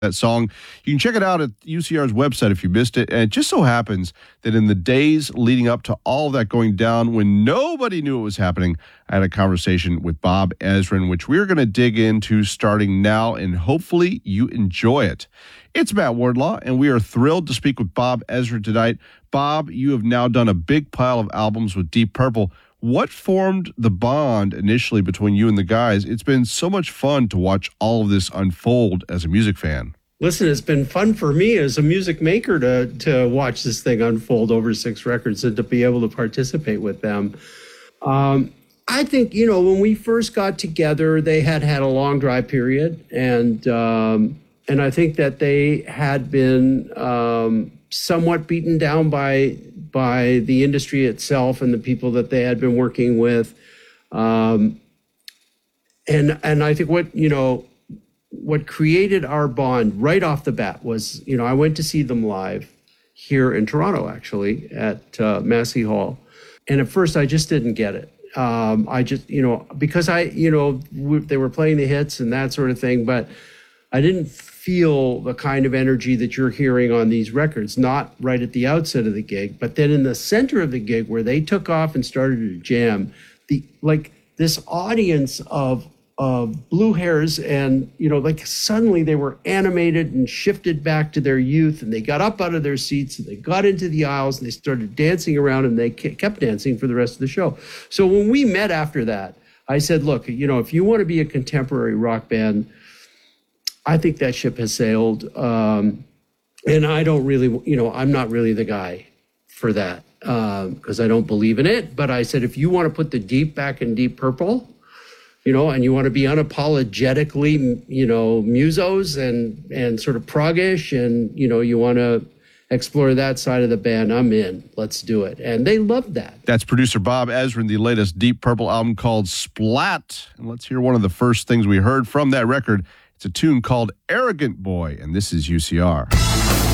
that song. You can check it out at UCR's website if you missed it. And it just so happens that in the days leading up to all of that going down, when nobody knew it was happening, I had a conversation with Bob Ezrin, which we're going to dig into starting now, and hopefully you enjoy it. It's Matt Wardlaw, and we are thrilled to speak with Bob Ezrin tonight. Bob, you have now done a big pile of albums with Deep Purple. What formed the bond initially between you and the guys? It's been so much fun to watch all of this unfold as a music fan. Listen, it's been fun for me as a music maker to watch this thing unfold over 6 records and to be able to participate with them. I think, when we first got together, they had a long dry period, and I think that they had been somewhat beaten down by the industry itself and the people that they had been working with. And I think what created our bond right off the bat was, I went to see them live here in Toronto, actually, at Massey Hall. And at first I just didn't get it. I just, because they were playing the hits and that sort of thing, but I didn't feel the kind of energy that you're hearing on these records, not right at the outset of the gig, but then in the center of the gig where they took off and started to jam, this audience of blue hairs, and suddenly they were animated and shifted back to their youth, and they got up out of their seats and they got into the aisles and they started dancing around, and they kept dancing for the rest of the show. So when we met after that, I said, look, if you want to be a contemporary rock band, I think that ship has sailed. And I don't really, I'm not really the guy for that because I don't believe in it. But I said, if you want to put the Deep back in Deep Purple, and you want to be unapologetically, musos and sort of proggish, and, you want to explore that side of the band, I'm in. Let's do it. And they loved that. That's producer Bob Ezrin, the latest Deep Purple album called Splat. And let's hear one of the first things we heard from that record. It's a tune called Arrogant Boy, and this is UCR.